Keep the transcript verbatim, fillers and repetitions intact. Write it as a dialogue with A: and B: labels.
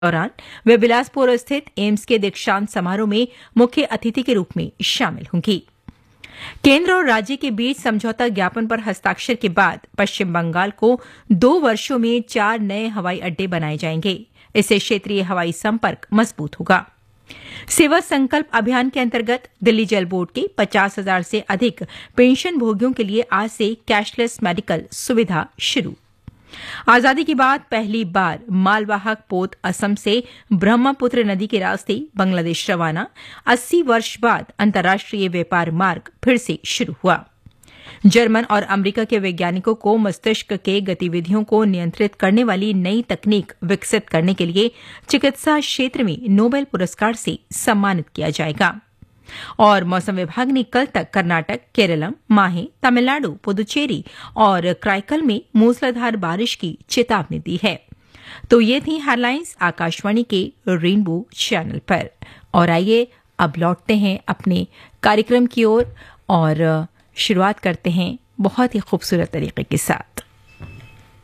A: दौरान वे बिलासपुर स्थित एम्स के दीक्षांत समारोह में मुख्य अतिथि के रूप में शामिल होंगी। केंद्र और राज्य के बीच समझौता ज्ञापन पर हस्ताक्षर के बाद पश्चिम बंगाल को दो वर्षों में चार नए हवाई अड्डे बनाए जाएंगे। इससे क्षेत्रीय हवाई संपर्क मजबूत होगा। सेवा संकल्प अभियान के अंतर्गत दिल्ली जल बोर्ड के पचास हजार से अधिक पेंशन भोगियों के लिए आज से कैशलेस मेडिकल सुविधा शुरू। आजादी के बाद पहली बार मालवाहक पोत असम से ब्रह्मपुत्र नदी के रास्ते बांग्लादेश रवाना। अस्सी वर्ष बाद अंतर्राष्ट्रीय व्यापार मार्ग फिर से शुरू हुआ। जर्मन और अमेरिका के वैज्ञानिकों को मस्तिष्क के गतिविधियों को नियंत्रित करने वाली नई तकनीक विकसित करने के लिए चिकित्सा क्षेत्र में नोबेल पुरस्कार से सम्मानित किया जाएगा। और मौसम विभाग ने कल तक कर्नाटक, केरलम, माहे, तमिलनाडु, पुदुचेरी और क्राइकल में मूसलाधार बारिश की चेतावनी दी है। तो ये थी हेडलाइंस आकाशवाणी के रेनबो चैनल पर। और आइए अब लौटते हैं अपने कार्यक्रम की ओर और शुरुआत करते हैं बहुत ही खूबसूरत तरीके के साथ।